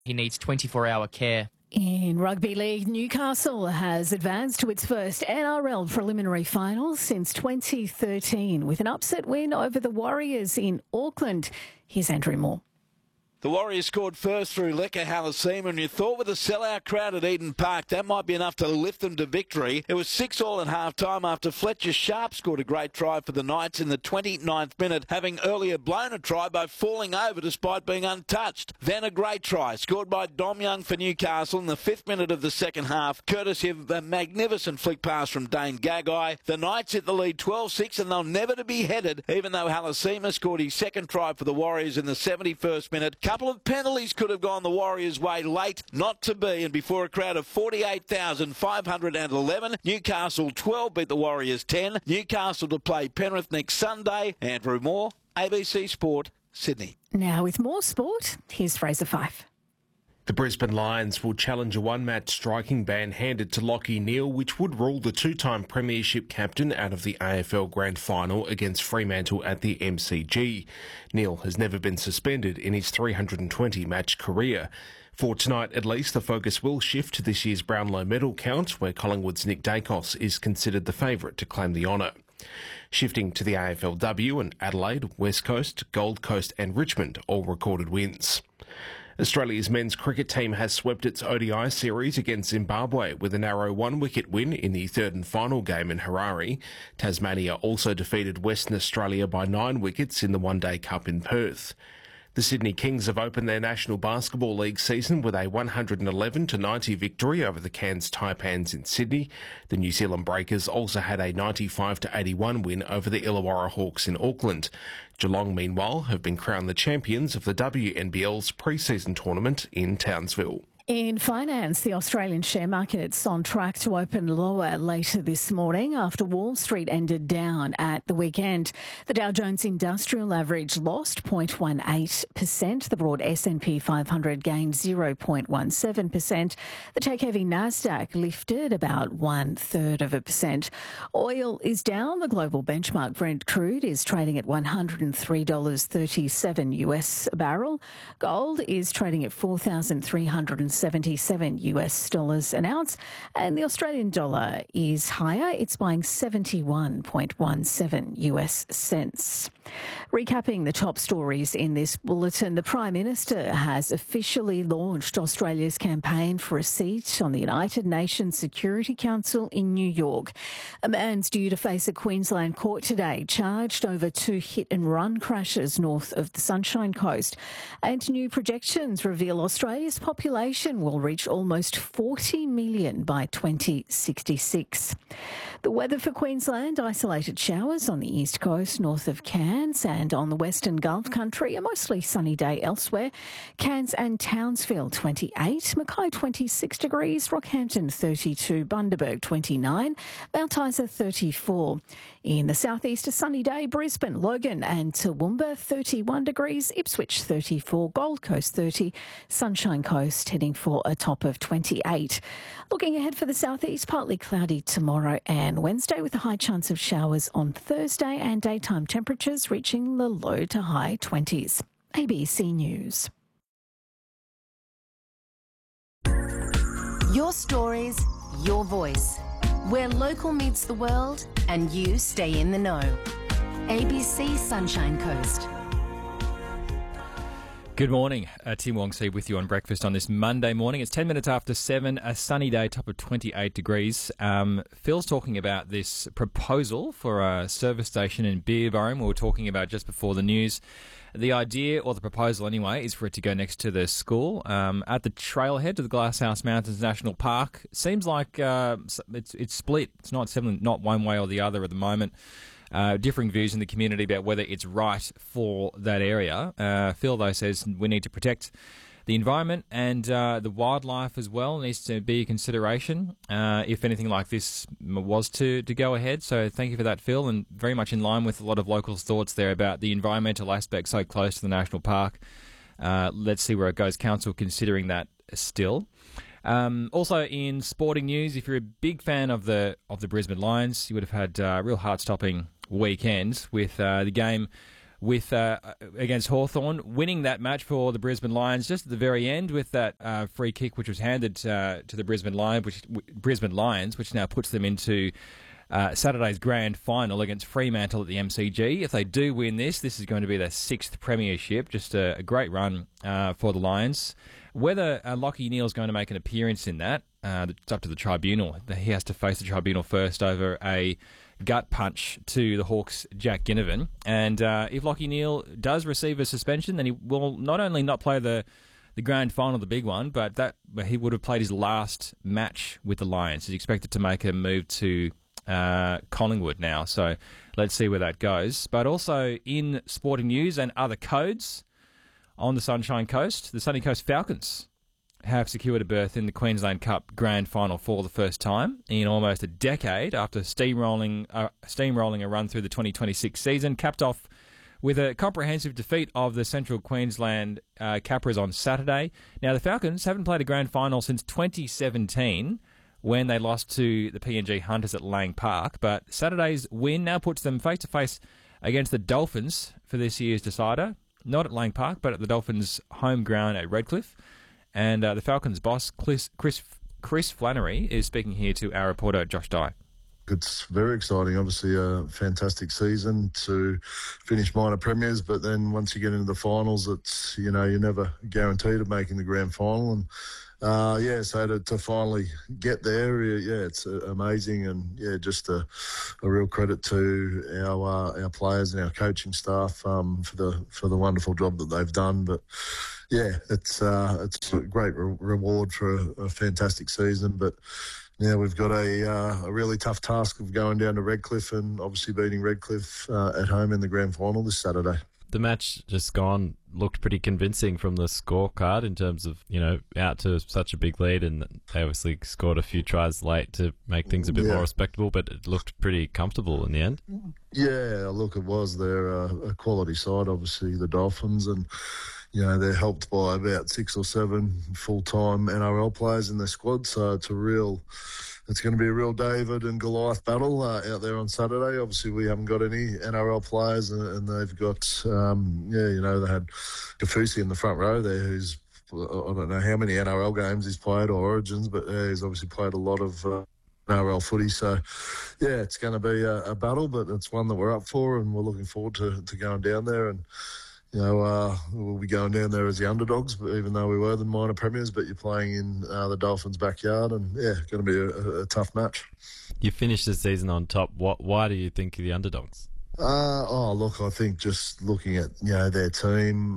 He needs 24-hour care. In rugby league, Newcastle has advanced to its first NRL preliminary final since 2013 with an upset win over the Warriors in Auckland. Here's Andrew Moore. The Warriors scored first through Leka Halasima, and you thought with a sellout crowd at Eden Park that might be enough to lift them to victory. It was 6-all at half-time after Fletcher Sharp scored a great try for the Knights in the 29th minute, having earlier blown a try by falling over despite being untouched. Then a great try scored by Dom Young for Newcastle in the 5th minute of the second half, courtesy of a magnificent flick pass from Dane Gagai. The Knights hit the lead 12-6, and they'll never to be headed, even though Halasima scored his second try for the Warriors in the 71st minute. Couple of penalties could have gone the Warriors' way late, not to be, and before a crowd of 48,511, Newcastle 12 beat the Warriors 10. Newcastle to play Penrith next Sunday. Andrew Moore, ABC Sport, Sydney. Now with more sport, here's Fraser Fife. The Brisbane Lions will challenge a one-match striking ban handed to Lachie Neale, which would rule the two-time premiership captain out of the AFL Grand Final against Fremantle at the MCG. Neale has never been suspended in his 320-match career. For tonight, at least, the focus will shift to this year's Brownlow medal count, where Collingwood's Nick Dacos is considered the favourite to claim the honour. Shifting to the AFLW, and Adelaide, West Coast, Gold Coast and Richmond all recorded wins. Australia's men's cricket team has swept its ODI series against Zimbabwe with a narrow one-wicket win in the third and final game in Harare. Tasmania also defeated Western Australia by 9 wickets in the One Day Cup in Perth. The Sydney Kings have opened their National Basketball League season with a 111-90 victory over the Cairns Taipans in Sydney. The New Zealand Breakers also had a 95-81 win over the Illawarra Hawks in Auckland. Geelong, meanwhile, have been crowned the champions of the WNBL's pre-season tournament in Townsville. In finance, the Australian share market is on track to open lower later this morning after Wall Street ended down at the weekend. The Dow Jones Industrial Average lost 0.18%. The broad S&P 500 gained 0.17%. The tech-heavy Nasdaq lifted about 1/3%. Oil is down. The global benchmark Brent crude is trading at $103.37 US a barrel. Gold is trading at $4,377 US dollars an ounce, and the Australian dollar is higher. It's buying 71.17 US cents. Recapping the top stories in this bulletin, the Prime Minister has officially launched Australia's campaign for a seat on the United Nations Security Council in New York. A man's due to face a Queensland court today, charged over 2 hit-and-run crashes north of the Sunshine Coast. And new projections reveal Australia's population will reach almost 40 million by 2066. The weather for Queensland: isolated showers on the east coast north of Cairns and on the western Gulf country. A mostly sunny day elsewhere. Cairns and Townsville 28, Mackay 26 degrees, Rockhampton 32, Bundaberg 29, Mount Isa 34. In the southeast, a sunny day: Brisbane, Logan and Toowoomba 31 degrees, Ipswich 34, Gold Coast 30, Sunshine Coast heading for a top of 28. Looking ahead for the southeast, partly cloudy tomorrow and Wednesday with a high chance of showers on Thursday and daytime temperatures reaching the low to high 20s. ABC News. Your stories, your voice. Where local meets the world and you stay in the know. ABC Sunshine Coast. Good morning. Tim Wongsee with you on Breakfast on this Monday morning. It's 10 minutes after 7, a sunny day, top of 28 degrees. Phil's talking about this proposal for a service station in Beerburrum we were talking about just before the news. The idea, or the proposal anyway, is for it to go next to the school at the trailhead to the Glasshouse Mountains National Park. Seems like it's split. It's not one way or the other at the moment. Differing views in the community about whether it's right for that area. Phil, though, says we need to protect the environment and the wildlife as well. Needs to be a consideration if anything like this was to go ahead. So thank you for that, Phil, and very much in line with a lot of locals' thoughts there about the environmental aspect so close to the national park. Let's see where it goes. Council considering that still. Also in sporting news, if you're a big fan of the Brisbane Lions, you would have had real heart-stopping weekend with the game with against Hawthorn, winning that match for the Brisbane Lions just at the very end with that free kick which was handed to the Brisbane Lions, which now puts them into Saturday's grand final against Fremantle at the MCG. If they do win this is going to be their 6th premiership. Just a great run for the Lions. Whether Lachie Neale's going to make an appearance in that, it's up to the tribunal. He has to face the tribunal first over a gut punch to the Hawks' Jack Ginnivan. And if Lachie Neale does receive a suspension, then he will not only not play the grand final, the big one, but he would have played his last match with the Lions. He's expected to make a move to Collingwood now, so let's see where that goes. But also in sporting news and other codes on the Sunshine Coast, the Sunny Coast Falcons have secured a berth in the Queensland Cup Grand Final for the first time in almost a decade after steamrolling a run through the 2026 season, capped off with a comprehensive defeat of the Central Queensland Capras on Saturday. Now, the Falcons haven't played a Grand Final since 2017, when they lost to the PNG Hunters at Lang Park. But Saturday's win now puts them face-to-face against the Dolphins for this year's decider. Not at Lang Park, but at the Dolphins' home ground at Redcliffe. And the Falcons' boss, Chris Flannery, is speaking here to our reporter, Josh Dye. It's very exciting. Obviously, a fantastic season to finish minor premiers, but then once you get into the finals, it's, you're never guaranteed of making the grand final. And so to finally get there, it's amazing, and just a real credit to our players and our coaching staff for the wonderful job that they've done. But it's a great reward for a fantastic season. But now we've got a really tough task of going down to Redcliffe and obviously beating Redcliffe at home in the grand final this Saturday. The match just gone looked pretty convincing from the scorecard in terms of, out to such a big lead, and they obviously scored a few tries late to make things a bit more respectable, but it looked pretty comfortable in the end. Yeah, look, it was. They're a quality side, obviously, the Dolphins, and they're helped by about 6 or 7 full-time NRL players in their squad, so it's going to be a real David and Goliath battle out there on Saturday. Obviously, we haven't got any NRL players, and they've got, they had Kafusi in the front row there, who's, I don't know how many NRL games he's played or Origins, but he's obviously played a lot of NRL footy. So, it's going to be a battle, but it's one that we're up for, and we're looking forward to going down there. And we'll be going down there as the underdogs, but even though we were the minor premiers, but you're playing in the Dolphins' backyard, and going to be a tough match. You finished the season on top. Why do you think you're the underdogs? Look, I think just looking at their team,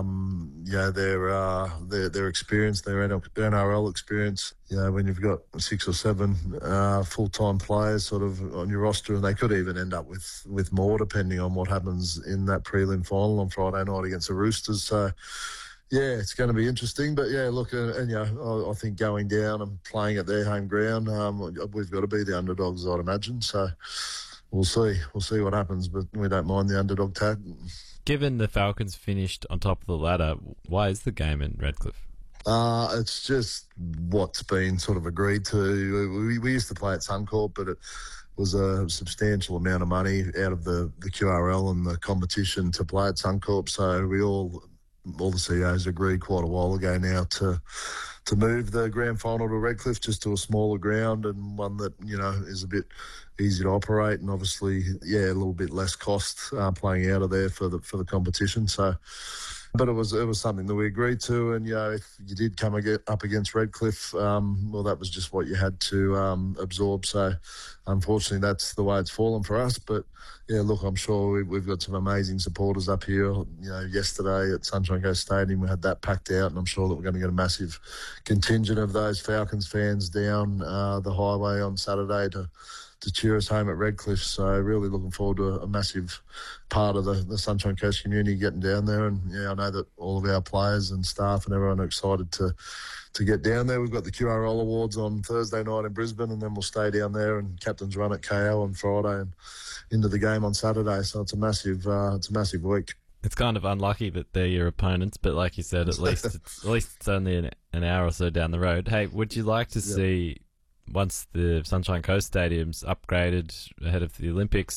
their experience, their NRL experience. When you've got 6 or 7 full-time players sort of on your roster, and they could even end up with more depending on what happens in that prelim final on Friday night against the Roosters. So, it's going to be interesting. But, look, I think going down and playing at their home ground, we've got to be the underdogs, I'd imagine. So we'll see. We'll see what happens, but we don't mind the underdog tag. Given the Falcons finished on top of the ladder, why is the game in Redcliffe? It's just what's been sort of agreed to. We used to play at Suncorp, but it was a substantial amount of money out of the QRL and the competition to play at Suncorp. So we all the CEOs agreed quite a while ago now to move the grand final to Redcliffe, just to a smaller ground and one that, is a bit easy to operate, and obviously, a little bit less cost playing out of there for the competition. So, but it was something that we agreed to, and if you did come up against Redcliffe, that was just what you had to absorb. So, unfortunately, that's the way it's fallen for us. But look, I'm sure we've got some amazing supporters up here. Yesterday at Sunshine Coast Stadium, we had that packed out, and I'm sure that we're going to get a massive contingent of those Falcons fans down the highway on Saturday to cheer us home at Redcliffe. So really looking forward to a massive part of the Sunshine Coast community getting down there. And I know that all of our players and staff and everyone are excited to get down there. We've got the QRL Awards on Thursday night in Brisbane, and then we'll stay down there and Captain's Run at KO on Friday and into the game on Saturday. So it's a massive week. It's kind of unlucky that they're your opponents, but like you said, at least it's only an hour or so down the road. Hey, would you like to see, once the Sunshine Coast Stadium's upgraded ahead of the Olympics,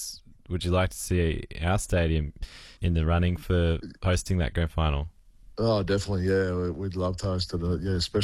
would you like to see our stadium in the running for hosting that grand final? Oh, definitely, yeah. We'd love to host it, yeah, especially